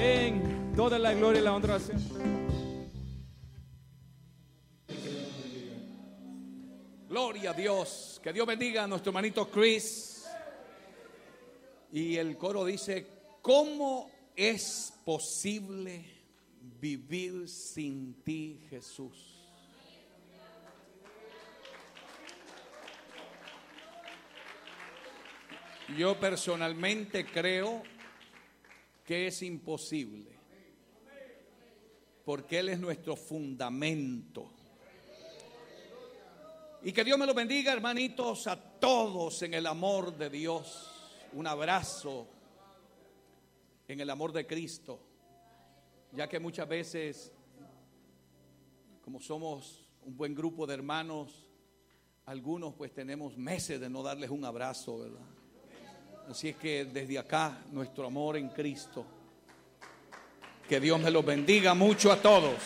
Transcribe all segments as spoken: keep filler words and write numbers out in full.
Amén. Toda la gloria y la honra. Gloria a Dios. Que Dios bendiga a nuestro hermanito Chris. Y el coro dice: ¿cómo es posible vivir sin ti, Jesús? Yo personalmente creo que es imposible, porque Él es nuestro fundamento. Y que Dios me lo bendiga, hermanitos, a todos en el amor de Dios. Un abrazo en el amor de Cristo, ya que muchas veces, como somos un buen grupo de hermanos, algunos pues tenemos meses de no darles un abrazo, ¿verdad? Así es que desde acá, nuestro amor en Cristo. Que Dios me los bendiga mucho a todos.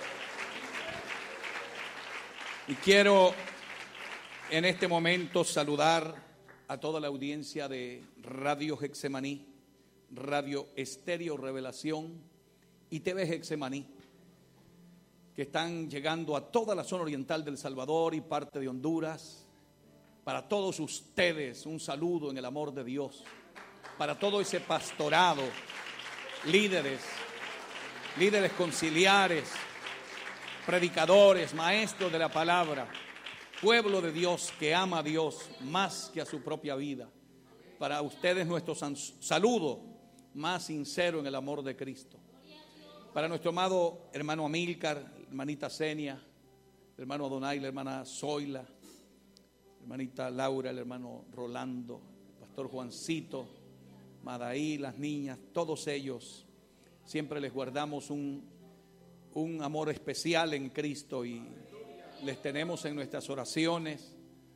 Y quiero en este momento saludar a toda la audiencia de Radio Getsemaní, Radio Estéreo Revelación y T V Getsemaní, que están llegando a toda la zona oriental del Salvador y parte de Honduras. Para todos ustedes, un saludo en el amor de Dios. Para todo ese pastorado, líderes, líderes conciliares, predicadores, maestros de la palabra, pueblo de Dios que ama a Dios más que a su propia vida. Para ustedes nuestro saludo más sincero en el amor de Cristo. Para nuestro amado hermano Amílcar, hermanita Zenia, el hermano Adonai, la hermana Zoila, hermanita Laura, el hermano Rolando, el pastor Juancito, Madaí, las niñas, todos ellos, siempre les guardamos un, un amor especial en Cristo y les tenemos en nuestras oraciones.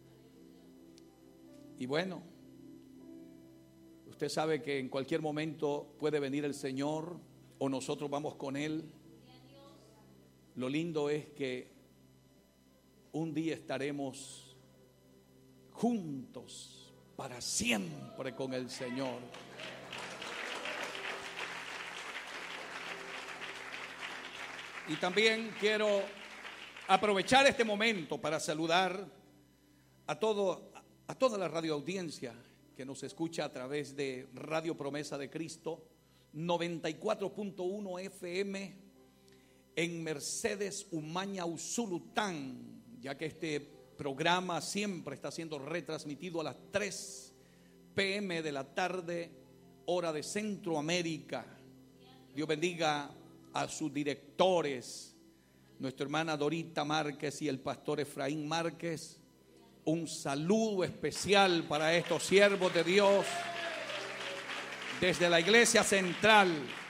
Y bueno, usted sabe que en cualquier momento puede venir el Señor o nosotros vamos con Él. Lo lindo es que un día estaremos juntos para siempre con el Señor. Y también quiero aprovechar este momento para saludar a todo, a toda la radioaudiencia que nos escucha a través de Radio Promesa de Cristo noventa y cuatro punto uno F M en Mercedes, Umaña, Usulután, ya que este programa siempre está siendo retransmitido a las tres P M de la tarde, hora de Centroamérica. Dios bendiga a sus directores, nuestra hermana Dorita Márquez y el pastor Efraín Márquez. Un saludo especial para estos siervos de Dios desde la iglesia central,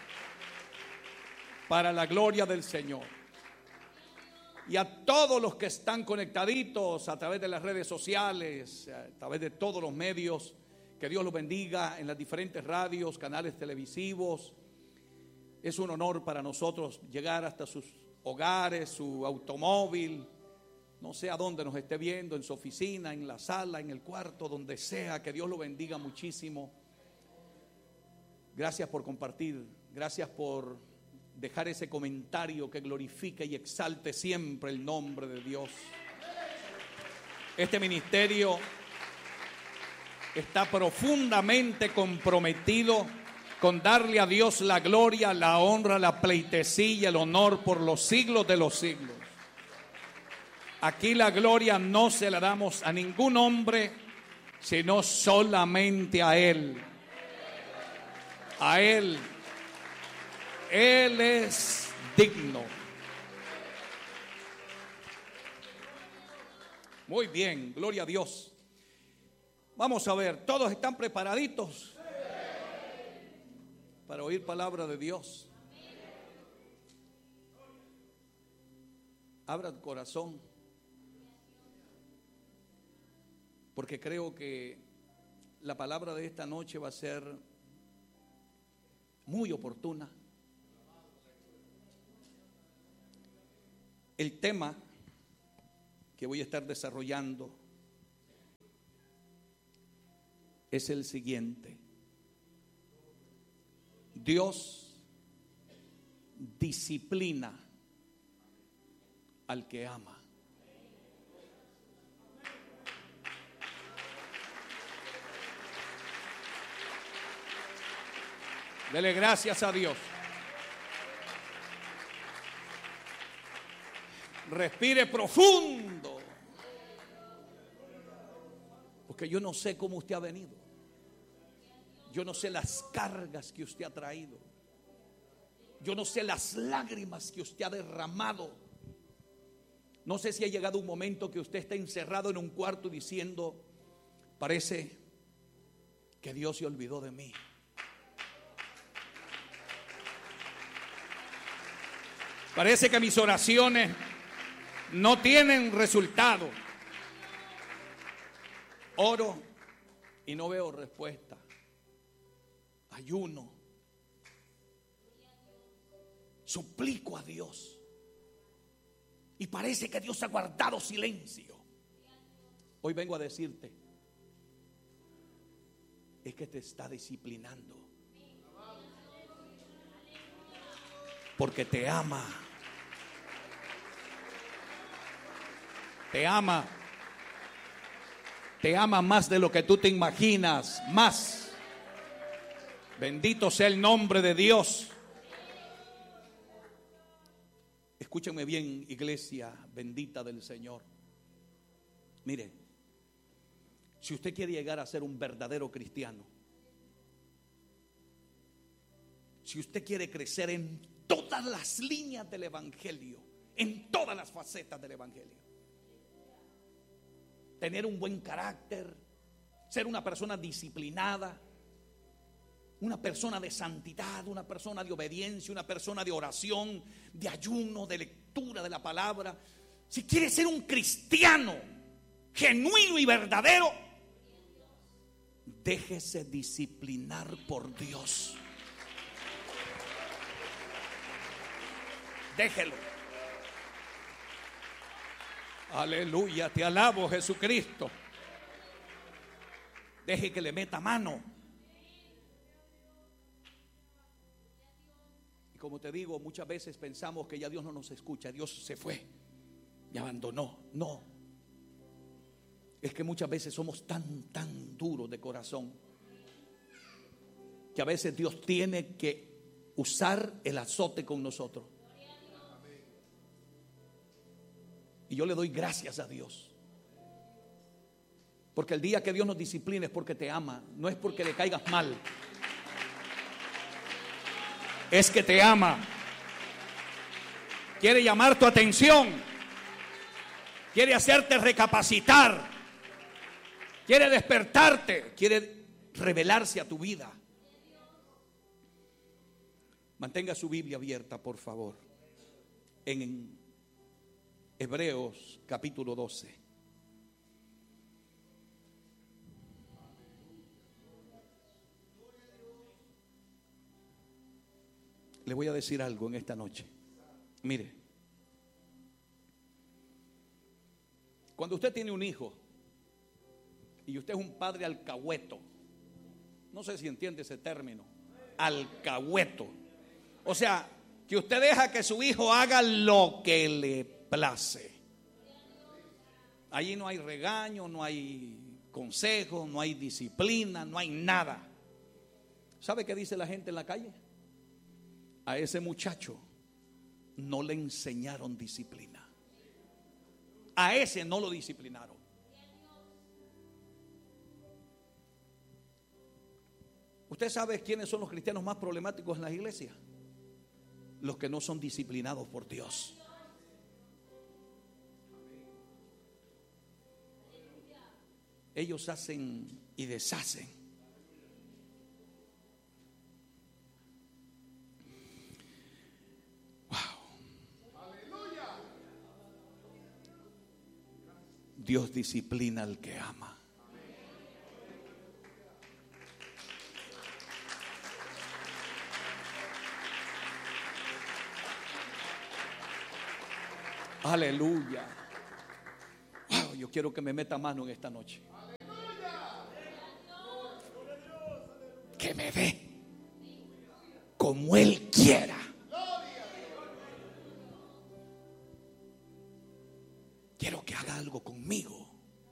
para la gloria del Señor. Y a todos los que están conectaditos a través de las redes sociales, a través de todos los medios, que Dios los bendiga en las diferentes radios, canales televisivos. Es un honor para nosotros llegar hasta sus hogares, su automóvil, no sé a dónde nos esté viendo, en su oficina, en la sala, en el cuarto, donde sea. Que Dios lo bendiga muchísimo. Gracias por compartir, gracias por dejar ese comentario que glorifique y exalte siempre el nombre de Dios. Este ministerio está profundamente comprometido con darle a Dios la gloria, la honra, la pleitesía, el honor por los siglos de los siglos. Aquí la gloria no se la damos a ningún hombre, sino solamente a Él. A Él. Él es digno. Muy bien, gloria a Dios. Vamos a ver, ¿todos están preparaditos para oír palabra de Dios? Abra el corazón, porque creo que la palabra de esta noche va a ser muy oportuna. El tema que voy a estar desarrollando es el siguiente: Dios disciplina al que ama. Dele gracias a Dios. Respire profundo. Porque yo no sé cómo usted ha venido. Yo no sé las cargas que usted ha traído. Yo no sé las lágrimas que usted ha derramado. No sé si ha llegado un momento que usted está encerrado en un cuarto diciendo: parece que Dios se olvidó de mí. Parece que mis oraciones no tienen resultado. Oro y no veo respuesta. Ayuno. Suplico a Dios. Y parece que Dios ha guardado silencio. Hoy vengo a decirte: es que te está disciplinando. Porque te ama. Te ama. Te ama más de lo que tú te imaginas. Más. Bendito sea el nombre de Dios. Escúchenme bien, iglesia bendita del Señor. Mire, si usted quiere llegar a ser un verdadero cristiano, si usted quiere crecer en todas las líneas del evangelio, en todas las facetas del evangelio, tener un buen carácter, ser una persona disciplinada, una persona de santidad, una persona de obediencia, una persona de oración, de ayuno, de lectura de la palabra. Si quiere ser un cristiano genuino y verdadero, déjese disciplinar por Dios. Déjelo. Aleluya, te alabo, Jesucristo. Deje que le meta mano. Y como te digo, muchas veces pensamos que ya Dios no nos escucha. Dios se fue y abandonó. No. Es que muchas veces somos tan, tan duros de corazón que a veces Dios tiene que usar el azote con nosotros. Y yo le doy gracias a Dios. Porque el día que Dios nos disciplina es porque te ama. No es porque le caigas mal. Es que te ama. Quiere llamar tu atención. Quiere hacerte recapacitar. Quiere despertarte. Quiere revelarse a tu vida. Mantenga su Biblia abierta, por favor. En Hebreos capítulo doce. Le voy a decir algo en esta noche. Mire, cuando usted tiene un hijo y usted es un padre alcahueto, no sé si entiende ese término, alcahueto, o sea, que usted deja que su hijo haga lo que le place. Allí no hay regaño, no hay consejo, no hay disciplina, no hay nada. ¿Sabe qué dice la gente en la calle? A ese muchacho no le enseñaron disciplina. A ese no lo disciplinaron. ¿Usted sabe quiénes son los cristianos más problemáticos en las iglesias? Los que no son disciplinados por Dios. Ellos hacen y deshacen. Wow. Dios disciplina al que ama. Aleluya. Wow, yo quiero que me meta mano en esta noche. Que me dé como Él quiera. algo conmigo.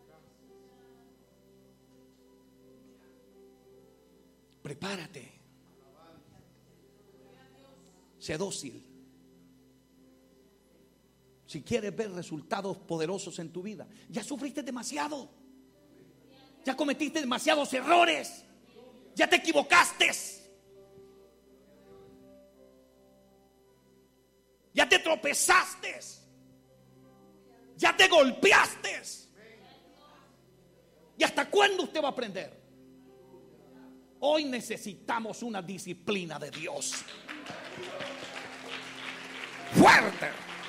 Prepárate. Sé dócil. Si quieres ver resultados poderosos en tu vida, ya sufriste demasiado. Ya cometiste demasiados errores. Ya te equivocaste. Ya te tropezaste. Ya te golpeaste. ¿Y hasta cuándo usted va a aprender? Hoy necesitamos una disciplina de Dios. Fuerte.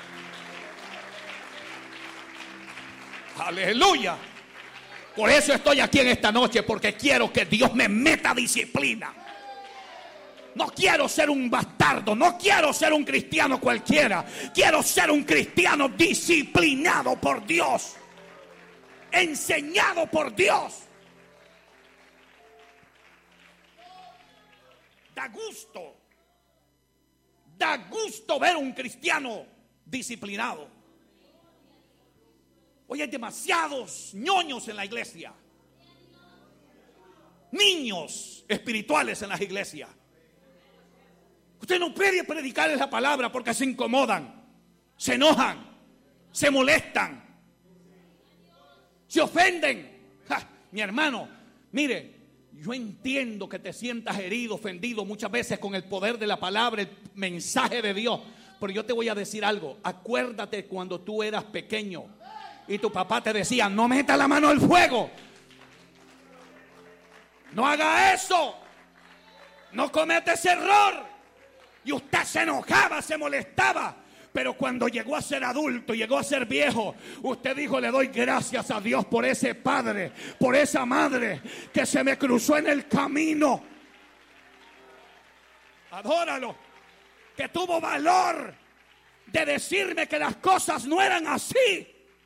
Aleluya. Por eso estoy aquí en esta noche, porque quiero que Dios me meta disciplina. No quiero ser un bastardo, no quiero ser un cristiano cualquiera. Quiero ser un cristiano disciplinado por Dios, enseñado por Dios. Da gusto, da gusto ver un cristiano disciplinado. Hoy hay demasiados ñoños en la iglesia, niños espirituales en las iglesias. Usted no puede predicarles la palabra porque se incomodan, se enojan, se molestan, se ofenden. Ja, mi hermano, mire, yo entiendo que te sientas herido, ofendido muchas veces con el poder de la palabra, el mensaje de Dios. Pero yo te voy a decir algo. Acuérdate cuando tú eras pequeño y tu papá te decía: no meta la mano al fuego, no haga eso, no cometa ese error. Y usted se enojaba, se molestaba. Pero cuando llegó a ser adulto, llegó a ser viejo, usted dijo: le doy gracias a Dios por ese padre, por esa madre que se me cruzó en el camino. Adóralo. Que tuvo valor de decirme que las cosas no eran así.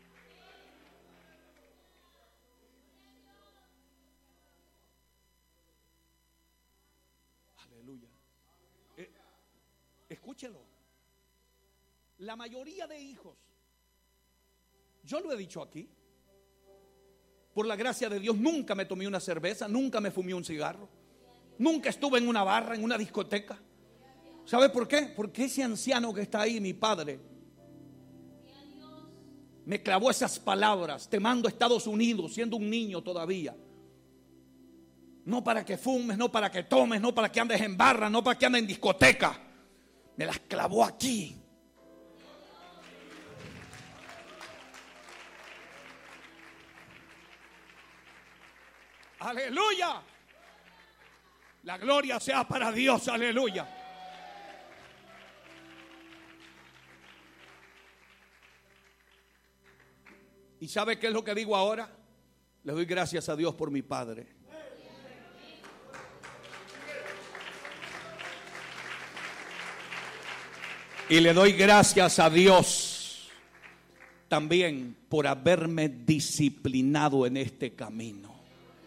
Aleluya. Eh, escúchelo. La mayoría de hijos, yo lo he dicho aquí, por la gracia de Dios, nunca me tomé una cerveza, nunca me fumé un cigarro, nunca estuve en una barra, en una discoteca. ¿Sabe por qué? Porque ese anciano que está ahí, mi padre, me clavó esas palabras: te mando a Estados Unidos siendo un niño todavía. No para que fumes, no para que tomes, no para que andes en barra, no para que andes en discoteca. Me las clavó aquí. Aleluya. La gloria sea para Dios. Aleluya. ¿Y sabe qué es lo que digo ahora? Le doy gracias a Dios por mi padre. Y le doy gracias a Dios también por haberme disciplinado en este camino.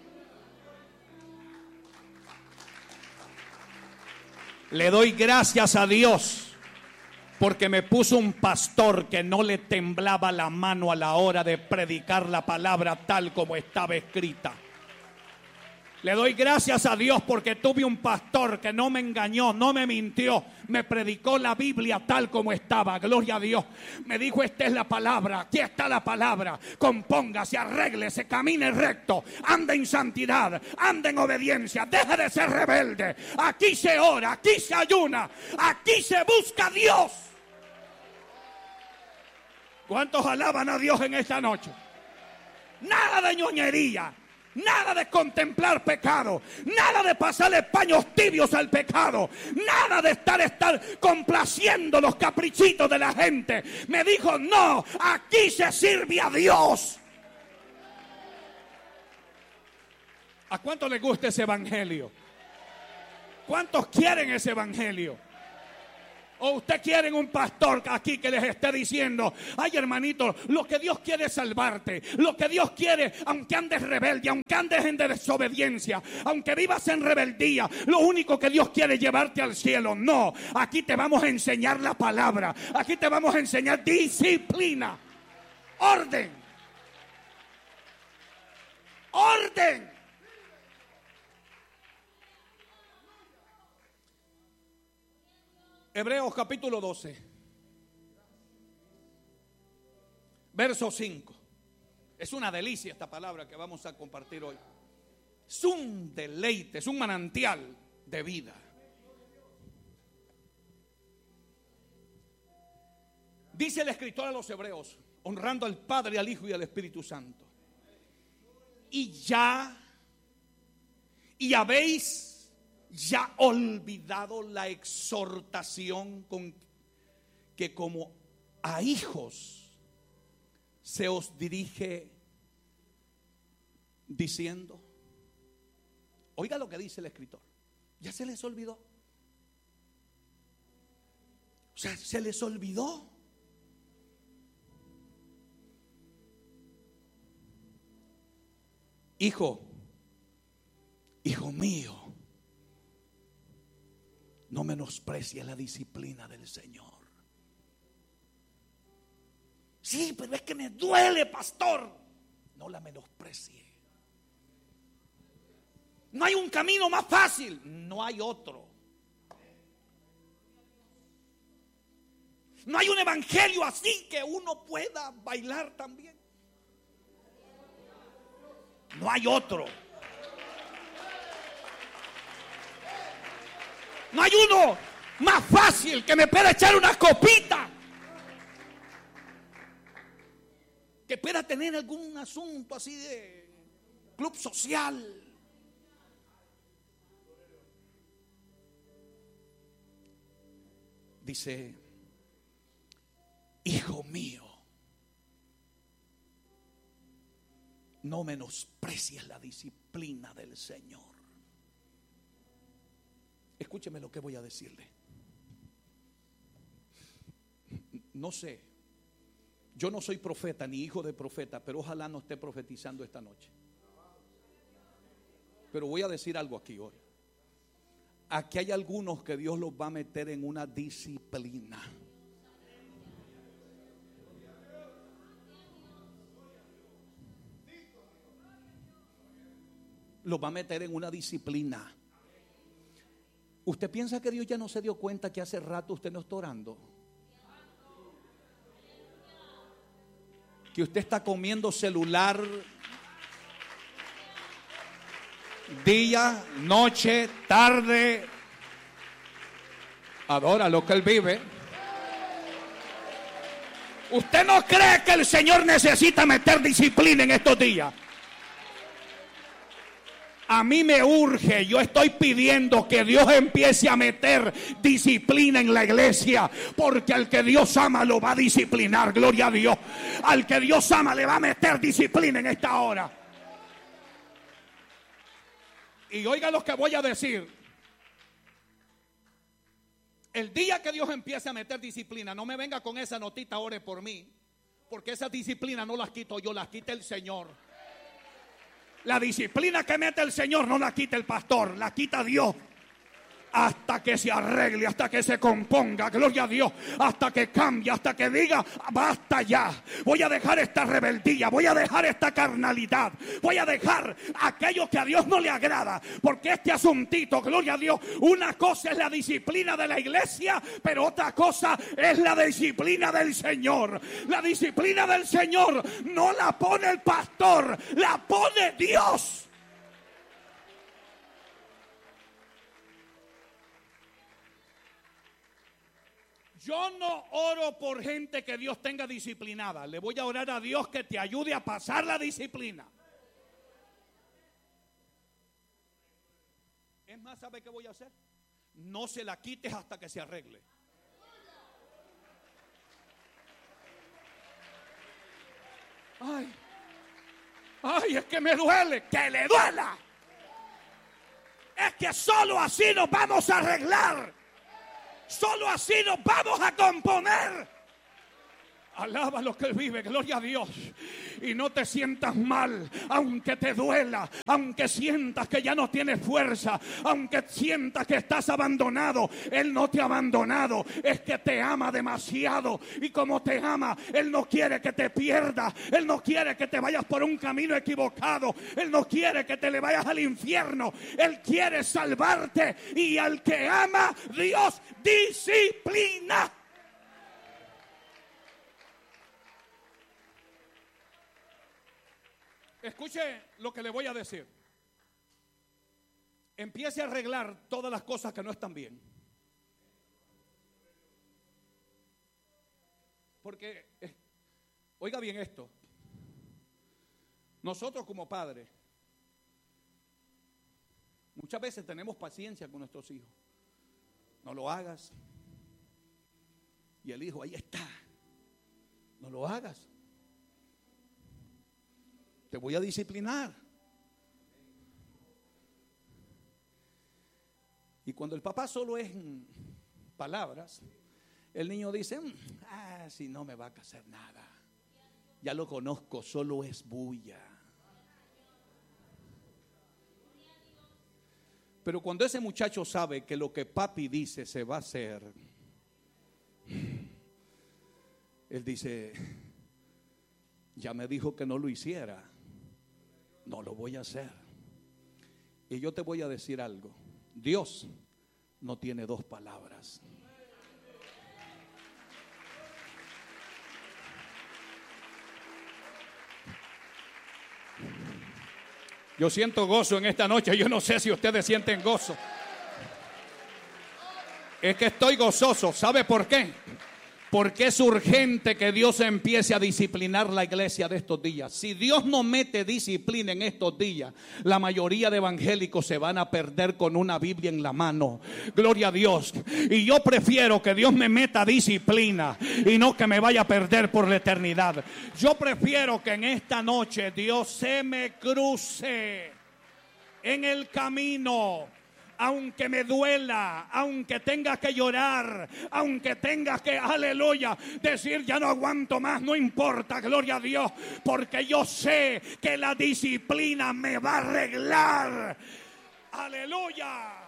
Le doy gracias a Dios porque me puso un pastor que no le temblaba la mano a la hora de predicar la palabra tal como estaba escrita. Le doy gracias a Dios porque tuve un pastor que no me engañó, no me mintió, me predicó la Biblia tal como estaba. Gloria a Dios. Me dijo: esta es la palabra, aquí está la palabra. Compóngase, arréglese, camine recto, anda en santidad, anda en obediencia, deja de ser rebelde. Aquí se ora, aquí se ayuna, aquí se busca a Dios. ¿Cuántos alaban a Dios en esta noche? Nada de ñoñería. Nada de contemplar pecado, nada de pasarle paños tibios al pecado, nada de estar, estar complaciendo los caprichitos de la gente. Me dijo: no, aquí se sirve a Dios. ¿A cuánto les gusta ese evangelio? ¿Cuántos quieren ese evangelio? ¿O usted quieren un pastor aquí que les esté diciendo: ay, hermanito, lo que Dios quiere es salvarte, lo que Dios quiere, aunque andes rebelde, aunque andes en desobediencia, aunque vivas en rebeldía, lo único que Dios quiere es llevarte al cielo? No, aquí te vamos a enseñar la palabra, aquí te vamos a enseñar disciplina, orden, orden. Hebreos capítulo doce, verso cinco. Es una delicia esta palabra que vamos a compartir hoy. Es un deleite, es un manantial de vida. Dice el escritor a los Hebreos, honrando al Padre, al Hijo y al Espíritu Santo: y ya, y habéis ya olvidado la exhortación con que como a hijos se os dirige diciendo. Oiga lo que dice el escritor. Ya se les olvidó. O sea, se les olvidó. Hijo, hijo mío, no menosprecies la disciplina del Señor. Sí, pero es que me duele, pastor. No la menosprecie. No hay un camino más fácil. No hay otro. No hay un evangelio así que uno pueda bailar también. No hay otro. No hay uno más fácil que me pueda echar una copita, que pueda tener algún asunto así de club social. Dice: hijo mío, no menosprecies la disciplina del Señor. Escúcheme lo que voy a decirle. No sé, yo no soy profeta ni hijo de profeta, pero ojalá no esté profetizando esta noche. Pero voy a decir algo aquí hoy. Aquí hay algunos que Dios los va a meter en una disciplina. Los va a meter en una disciplina. ¿Usted piensa que Dios ya no se dio cuenta que hace rato usted no está orando? Que usted está comiendo celular día, noche, tarde. Adora lo que Él vive. ¿Usted no cree que el Señor necesita meter disciplina en estos días? A mí me urge, yo estoy pidiendo que Dios empiece a meter disciplina en la iglesia, porque al que Dios ama lo va a disciplinar, gloria a Dios. Al que Dios ama le va a meter disciplina en esta hora. Y oiga lo que voy a decir. El día que Dios empiece a meter disciplina, no me venga con esa notita, ore por mí, porque esas disciplinas no las quito yo, las quita el Señor. La disciplina que mete el Señor no la quita el pastor, la quita Dios. Hasta que se arregle, hasta que se componga, gloria a Dios, hasta que cambie, hasta que diga basta ya, voy a dejar esta rebeldía, voy a dejar esta carnalidad, voy a dejar aquello que a Dios no le agrada, porque este asuntito, gloria a Dios, una cosa es la disciplina de la iglesia, pero otra cosa es la disciplina del Señor. La disciplina del Señor no la pone el pastor, la pone Dios. Yo no oro por gente que Dios tenga disciplinada. Le voy a orar a Dios que te ayude a pasar la disciplina. Es más, ¿sabe qué voy a hacer? No se la quites hasta que se arregle. Ay, ay, es que me duele. Que le duela. Es que solo así nos vamos a arreglar. Solo así nos vamos a componer. Alaba lo que Él vive, gloria a Dios. Y no te sientas mal, aunque te duela, aunque sientas que ya no tienes fuerza, aunque sientas que estás abandonado. Él no te ha abandonado, es que te ama demasiado. Y como te ama, Él no quiere que te pierdas. Él no quiere que te vayas por un camino equivocado. Él no quiere que te le vayas al infierno. Él quiere salvarte. Y al que ama, Dios disciplina. Escuche lo que le voy a decir. Empiece a arreglar todas las cosas que no están bien. Porque, eh, oiga bien esto. Nosotros como padres, muchas veces tenemos paciencia con nuestros hijos. No lo hagas. Y el hijo, ahí está. No lo hagas. Te voy a disciplinar. Y cuando el papá solo es en palabras, el niño dice, ah, si no me va a hacer nada. Ya lo conozco, solo es bulla. Pero cuando ese muchacho sabe que lo que papi dice se va a hacer, él dice, ya me dijo que no lo hiciera. No lo voy a hacer. Y yo te voy a decir algo. Dios no tiene dos palabras. Yo siento gozo en esta noche. Yo no sé si ustedes sienten gozo. Es que estoy gozoso. ¿Sabe por qué? Porque es urgente que Dios empiece a disciplinar la iglesia de estos días. Si Dios no mete disciplina en estos días, la mayoría de evangélicos se van a perder con una Biblia en la mano. Gloria a Dios. Y yo prefiero que Dios me meta disciplina y no que me vaya a perder por la eternidad. Yo prefiero que en esta noche Dios se me cruce en el camino. Aunque me duela, aunque tenga que llorar, aunque tenga que, aleluya, decir ya no aguanto más, no importa, gloria a Dios, porque yo sé que la disciplina me va a arreglar. Aleluya.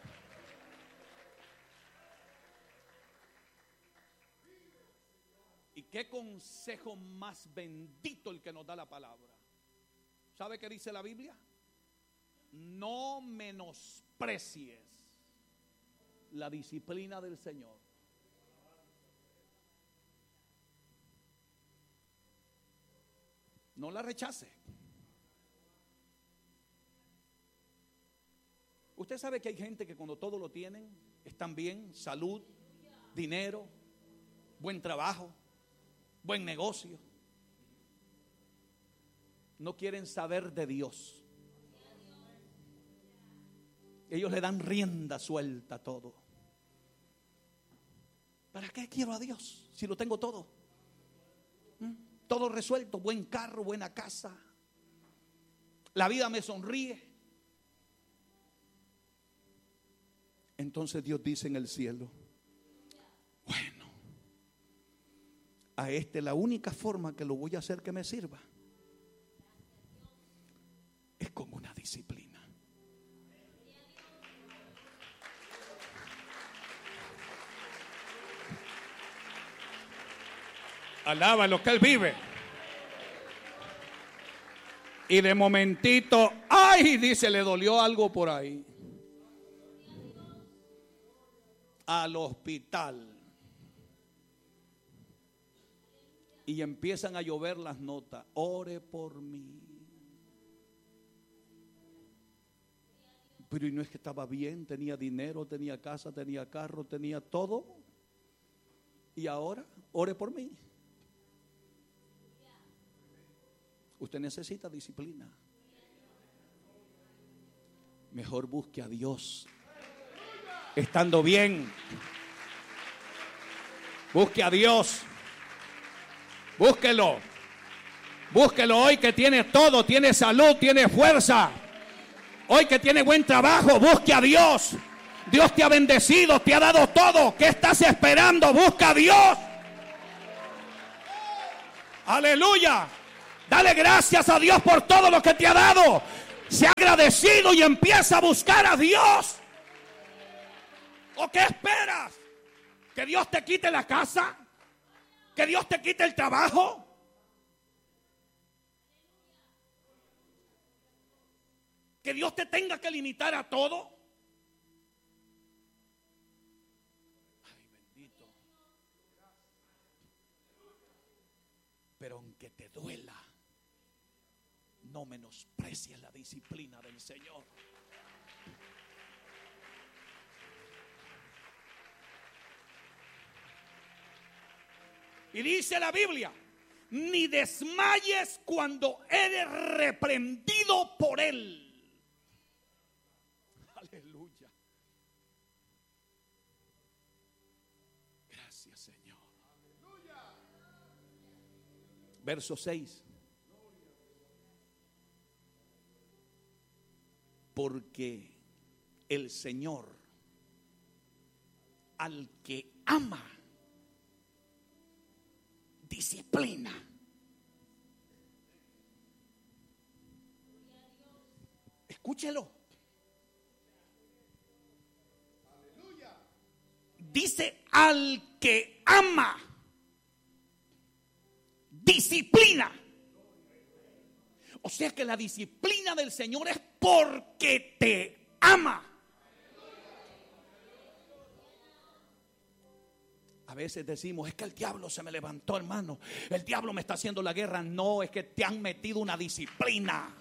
Y qué consejo más bendito el que nos da la palabra. ¿Sabe qué dice la Biblia? No menosprecies la disciplina del Señor. No la rechace. Usted sabe que hay gente que cuando todo lo tienen, están bien, salud, dinero, buen trabajo, buen negocio, no quieren saber de Dios. Ellos le dan rienda suelta a todo. ¿Para qué quiero a Dios si lo tengo todo? ¿Mm? Todo resuelto, buen carro, buena casa. La vida me sonríe. Entonces Dios dice en el cielo, bueno, a este la única forma que lo voy a hacer que me sirva es con una disciplina. Alaba lo que Él vive. Y de momentito, ay, dice, le dolió algo por ahí. Al hospital. Y empiezan a llover las notas. Ore por mí. Pero y no es que estaba bien, tenía dinero, tenía casa, tenía carro, tenía todo. Y ahora, ore por mí. Usted necesita disciplina. Mejor busque a Dios estando bien. Busque a Dios. Búsquelo. Búsquelo hoy que tiene todo, tiene salud, tiene fuerza. Hoy que tiene buen trabajo, busque a Dios. Dios te ha bendecido, te ha dado todo. ¿Qué estás esperando? Busca a Dios. Aleluya. Dale gracias a Dios por todo lo que te ha dado. Sea agradecido y empieza a buscar a Dios. ¿O qué esperas? ¿Que Dios te quite la casa? ¿Que Dios te quite el trabajo? ¿Que Dios te tenga que limitar a todo? Ay, bendito. Pero aunque te duela, no menosprecies la disciplina del Señor. Y dice la Biblia, ni desmayes cuando eres reprendido por Él. Aleluya. Gracias, Señor. Verso seis. Porque el Señor al que ama disciplina. Escúchelo. Dice al que ama disciplina. O sea que la disciplina del Señor es porque te ama. A veces decimos, es que el diablo se me levantó, hermano. El diablo me está haciendo la guerra. No, es que te han metido una disciplina.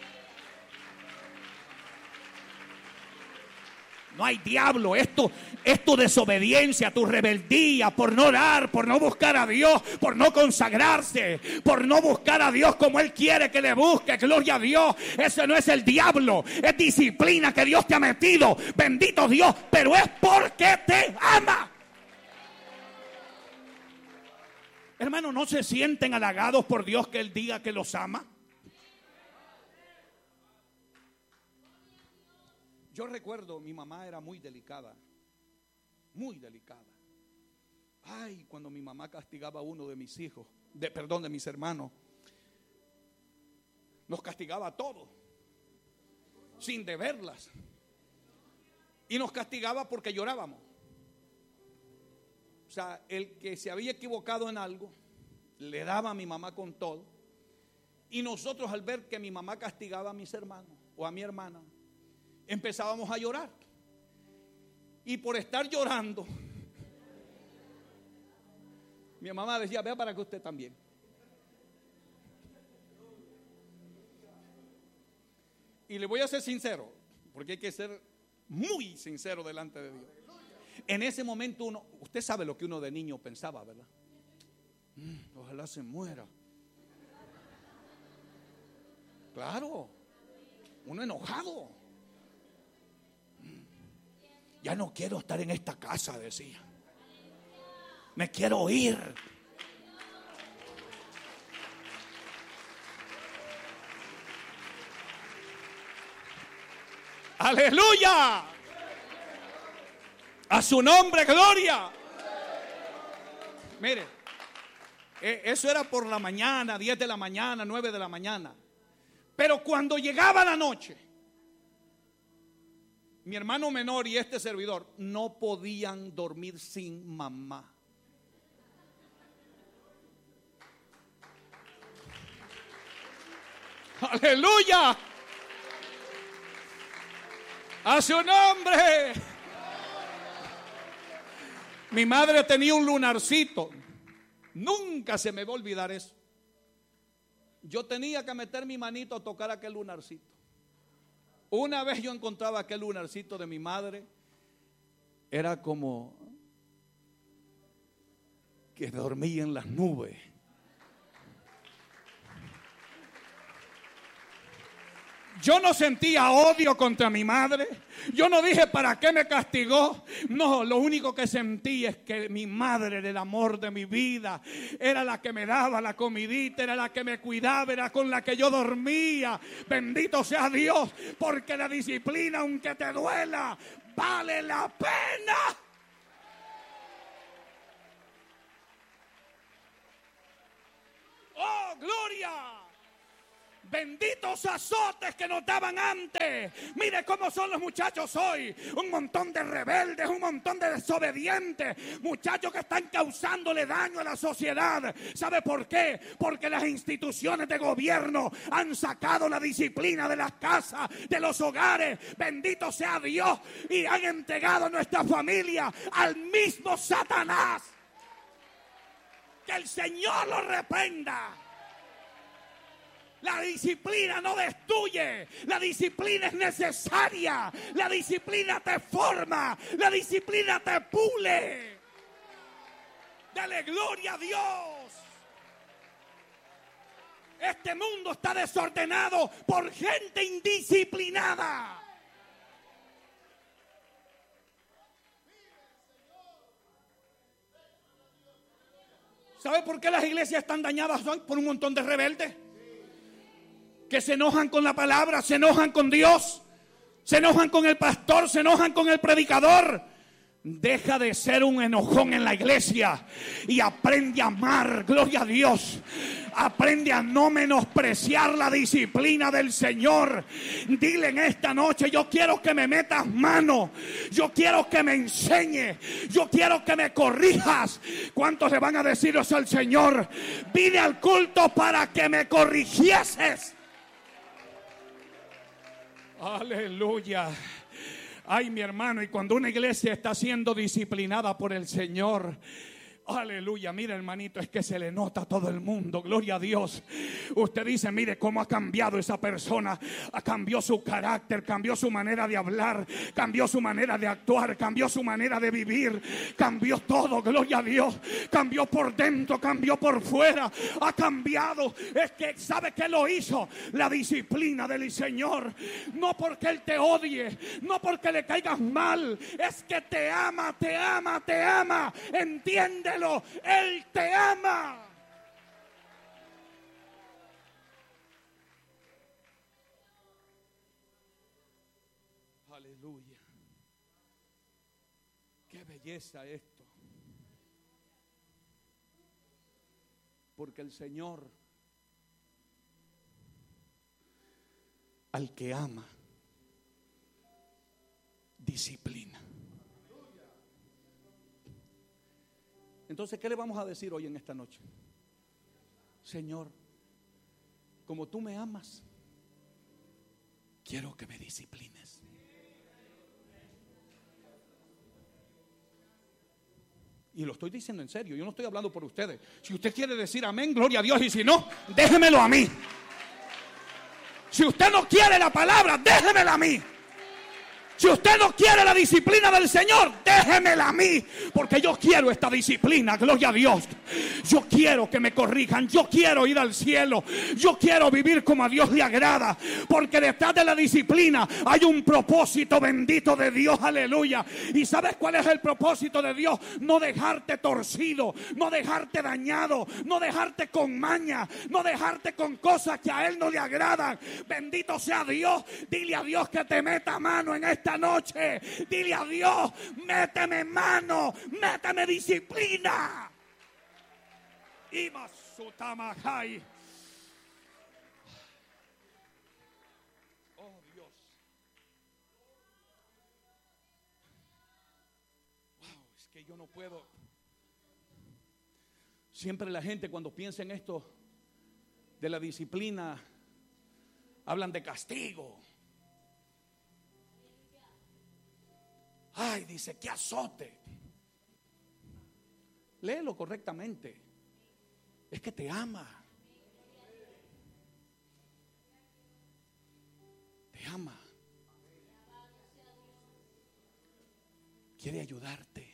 No hay diablo, es tu, es tu desobediencia, tu rebeldía por no orar, por no buscar a Dios, por no consagrarse, por no buscar a Dios como Él quiere que le busque. Gloria a Dios. Eso no es el diablo, es disciplina que Dios te ha metido. Bendito Dios, pero es porque te ama. Hermano, ¿no se sienten halagados por Dios que Él diga que los ama? Yo recuerdo, mi mamá era muy delicada, muy delicada. Ay, cuando mi mamá castigaba a uno de mis hijos, de, perdón, de mis hermanos, nos castigaba a todos, sin deberlas. Y nos castigaba porque llorábamos. O sea, el que se había equivocado en algo, le daba a mi mamá con todo. Y nosotros, al ver que mi mamá castigaba a mis hermanos o a mi hermana, empezábamos a llorar. Y por estar llorando, mi mamá decía, vea para que usted también. Y le voy a ser sincero, porque hay que ser muy sincero delante de Dios. En ese momento uno, usted sabe lo que uno de niño pensaba, ¿verdad? Mm, ojalá se muera. Claro, uno enojado. Ya no quiero estar en esta casa, decía. Me quiero ir. Aleluya. A su nombre, gloria. Mire, eso era por la mañana, diez de la mañana, nueve de la mañana. Pero cuando llegaba la noche, mi hermano menor y este servidor no podían dormir sin mamá. Aleluya. A su nombre. Mi madre tenía un lunarcito. Nunca se me va a olvidar eso. Yo tenía que meter mi manito a tocar aquel lunarcito. Una vez yo encontraba aquel lunarcito de mi madre. Era como que dormía en las nubes. Yo no sentía odio contra mi madre. Yo no dije para qué me castigó. No, lo único que sentí es que mi madre era el amor de mi vida. Era la que me daba la comidita, era la que me cuidaba, era con la que yo dormía. Bendito sea Dios, porque la disciplina, aunque te duela, vale la pena. ¡Oh, gloria! Benditos azotes que nos daban antes. Mire cómo son los muchachos hoy. Un montón de rebeldes, un montón de desobedientes. Muchachos que están causándole daño a la sociedad. ¿Sabe por qué? Porque las instituciones de gobierno han sacado la disciplina de las casas, de los hogares. Bendito sea Dios. Y han entregado a nuestra familia al mismo Satanás. Que el Señor lo reprenda. La disciplina no destruye, la disciplina es necesaria, la disciplina te forma, la disciplina te pule. Dale gloria a Dios. Este mundo está desordenado por gente indisciplinada. ¿Sabe por qué las iglesias están dañadas hoy? Por un montón de rebeldes que se enojan con la palabra, se enojan con Dios, se enojan con el pastor, se enojan con el predicador. Deja de ser un enojón en la iglesia y aprende a amar, gloria a Dios. Aprende a no menospreciar la disciplina del Señor. Dile en esta noche: yo quiero que me metas mano, yo quiero que me enseñe, yo quiero que me corrijas. ¿Cuántos le van a decir eso al Señor? Vine al culto para que me corrigieses. Aleluya. Ay, mi hermano, y cuando una iglesia está siendo disciplinada por el Señor, aleluya, mira hermanito, es que se le nota a todo el mundo, gloria a Dios. Usted dice: mire cómo ha cambiado esa persona, cambió su carácter, cambió su manera de hablar, cambió su manera de actuar, cambió su manera de vivir, cambió todo, gloria a Dios. Cambió por dentro, cambió por fuera, ha cambiado. Es que ¿sabe qué lo hizo? La disciplina del Señor. No porque Él te odie, no porque le caigas mal, es que te ama, te ama, te ama. Entiende. Él te ama. Aleluya. Qué belleza esto. Porque el Señor al que ama disciplina. Entonces, ¿qué le vamos a decir hoy en esta noche? Señor, como tú me amas, quiero que me disciplines. Y lo estoy diciendo en serio, yo no estoy hablando por ustedes. Si usted quiere decir amén, gloria a Dios, y si no, déjemelo a mí. Si usted no quiere la palabra, déjemela a mí. Si usted no quiere la disciplina del Señor, déjemela a mí, porque yo quiero esta disciplina, gloria a Dios. Yo quiero que me corrijan, yo quiero ir al cielo, yo quiero vivir como a Dios le agrada, porque detrás de la disciplina hay un propósito bendito de Dios, aleluya. ¿Y sabes cuál es el propósito de Dios? No dejarte torcido, no dejarte dañado, no dejarte con maña, no dejarte con cosas que a Él no le agradan. Bendito sea Dios. Dile a Dios que te meta mano en esta Esta noche, dile a Dios: méteme mano, méteme disciplina. Y Masutamajai. Oh Dios. Wow, es que yo no puedo. Siempre la gente cuando piensa en esto de la disciplina hablan de castigo. Ay, dice, qué azote. Léelo correctamente. Es que te ama. Te ama. Quiere ayudarte.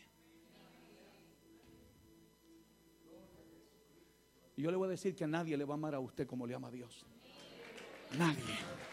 Y yo le voy a decir que a nadie le va a amar a usted como le ama a Dios. Nadie.